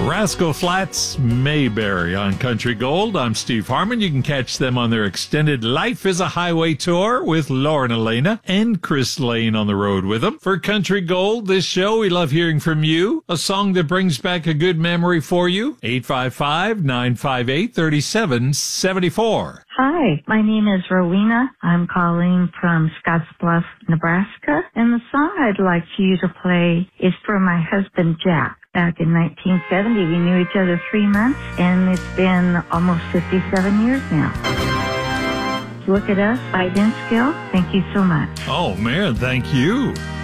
Rascal Flatts, Mayberry on Country Gold. I'm Steve Harmon. You can catch them on their extended Life is a Highway tour with Lauren Elena and Chris Lane on the road with them. For Country Gold, this show, we love hearing from you. A song that brings back a good memory for you. 855-958-3774. Hi, my name is Rowena. I'm calling from Scottsbluff, Nebraska, and the song I'd like for you to play is for my husband, Jack. Back in 1970, we knew each other 3 months, and it's been almost 57 years now. Look at us by Vince Gill. Thank you so much. Oh, man, thank you.